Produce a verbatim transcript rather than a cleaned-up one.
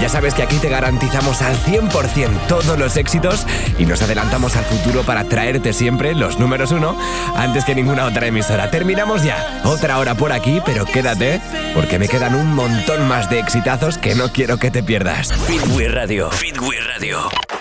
Ya sabes que aquí te garantizamos al cien por ciento todos los éxitos y nos adelantamos al futuro para traerte siempre los números uno antes que ninguna otra emisora. Terminamos ya. Otra hora por aquí, pero quédate porque me quedan un montón más de exitazos que no quiero que te pierdas. Feedway Radio. Feedway Radio.